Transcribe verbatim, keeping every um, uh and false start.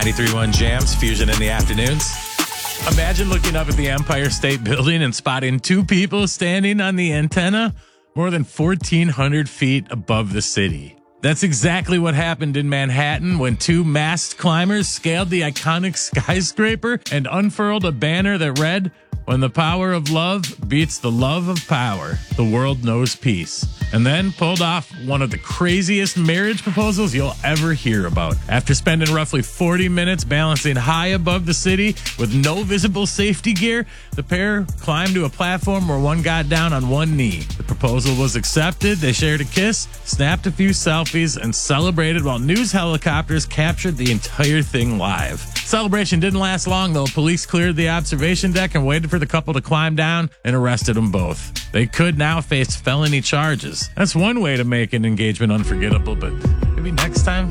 ninety-three point one Jams, Fusion in the afternoons. Imagine looking up at the Empire State Building and spotting two people standing on the antenna more than fourteen hundred feet above the city. That's exactly what happened in Manhattan when two masked climbers scaled the iconic skyscraper and unfurled a banner that read, "When the power of love beats the love of power, the world knows peace." And then pulled off one of the craziest marriage proposals you'll ever hear about. After spending roughly forty minutes balancing high above the city with no visible safety gear, the pair climbed to a platform where one got down on one knee. The proposal was accepted. They shared a kiss, snapped a few selfies, and celebrated while news helicopters captured the entire thing live. Celebration didn't last long, though. Police cleared the observation deck and waited for the couple to climb down and arrested them both. They could now face felony charges. That's one way to make an engagement unforgettable, but maybe next time